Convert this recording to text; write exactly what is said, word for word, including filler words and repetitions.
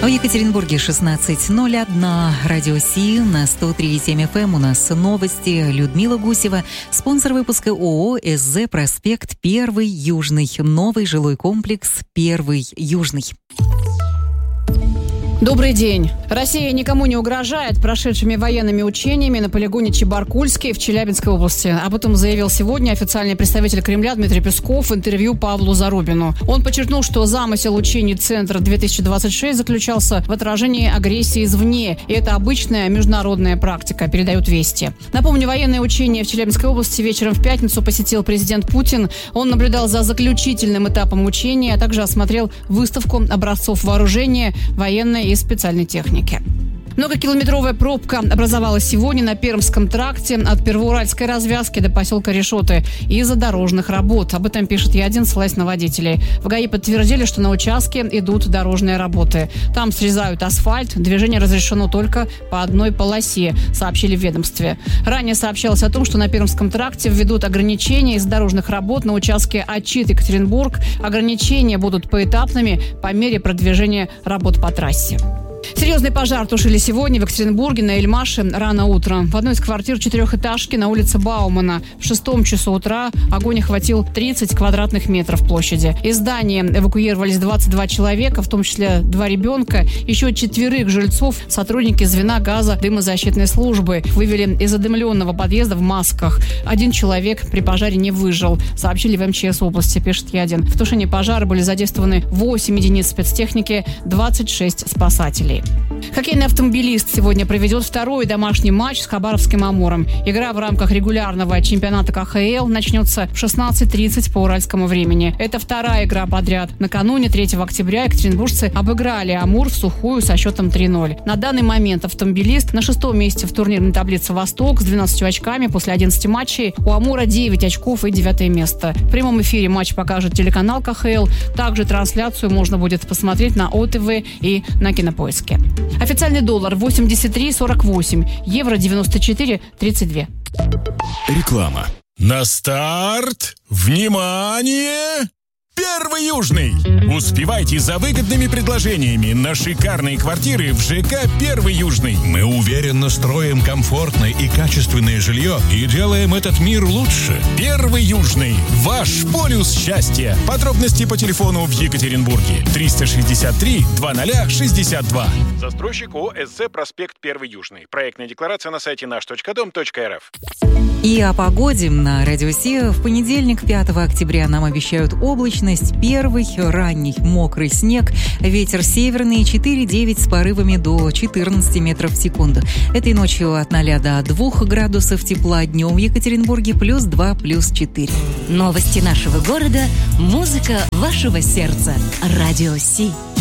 В Екатеринбурге шестнадцать ноль один, радио Си на сто три и семь эф эм. У нас новости. Людмила Гусева, спонсор выпуска ООО «СЗ Проспект Первый Южный». Новый жилой комплекс «Первый Южный». Добрый день. Россия никому не угрожает прошедшими военными учениями на полигоне Чебаркульский в Челябинской области. Об этом заявил сегодня официальный представитель Кремля Дмитрий Песков в интервью Павлу Зарубину. Он подчеркнул, что замысел учений Центра две тысячи двадцать шесть заключался в отражении агрессии извне. И это обычная международная практика, передают Вести. Напомню, военные учения в Челябинской области вечером в пятницу посетил президент Путин. Он наблюдал за заключительным этапом учения, а также осмотрел выставку образцов вооружения военной и специальной техники. Многокилометровая пробка образовалась сегодня на Пермском тракте от Первоуральской развязки до поселка Решоты из-за дорожных работ. Об этом пишет Я один, ссылаясь на водителей. В ГАИ подтвердили, что на участке идут дорожные работы. Там срезают асфальт, движение разрешено только по одной полосе, сообщили в ведомстве. Ранее сообщалось о том, что на Пермском тракте введут ограничения из дорожных работ на участке Ачит-Екатеринбург. Ограничения будут поэтапными по мере продвижения работ по трассе. Серьезный пожар тушили сегодня в Екатеринбурге на Эльмаше рано утром. В одной из квартир четырехэтажки на улице Баумана в шестом часу утра огонь охватил тридцать квадратных метров площади. Из здания эвакуировались двадцать два человека, в том числе два ребенка. Еще четверых жильцов сотрудники звена газо-дымозащитной службы вывели из задымленного подъезда в масках. Один человек при пожаре не выжил, сообщили в эм че эс области, пишет Я один. В тушении пожара были задействованы восемь единиц спецтехники, двадцать шесть спасателей. Хоккейный автомобилист сегодня проведет второй домашний матч с Хабаровским «Амуром». Игра в рамках регулярного чемпионата ка ха эл начнется в шестнадцать тридцать по уральскому времени. Это вторая игра подряд. Накануне третьего октября екатеринбуржцы обыграли «Амур» в сухую со счетом три ноль. На данный момент автомобилист на шестом месте в турнирной таблице «Восток» с двенадцатью очками после одиннадцати матчей. У «Амура» девять очков и девятое место. В прямом эфире матч покажет телеканал ка ха эл. Также трансляцию можно будет посмотреть на о тэ вэ и на Кинопоиске. Официальный доллар восемьдесят три сорок восемь, евро девяносто четыре тридцать два. Реклама. На старт! Внимание! Первый Южный! Успевайте за выгодными предложениями на шикарные квартиры в ЖК «Первый Южный». Мы уверенно строим комфортное и качественное жилье и делаем этот мир лучше. Первый Южный. Ваш полюс счастья. Подробности по телефону в Екатеринбурге. триста шестьдесят три двадцать шестьдесят два. Застройщик ООО «СЗ Проспект Первый Южный». Проектная декларация на сайте наш точка дом точка эр эф. И о погоде на радио Си. В понедельник, пятого октября, нам обещают облачность, первый ранний мокрый снег, ветер северный четыре девять с порывами до четырнадцати метров в секунду. Этой ночью от ноля до двух градусов тепла, днем в Екатеринбурге плюс два, плюс четыре. Новости нашего города, музыка вашего сердца. Радио Си.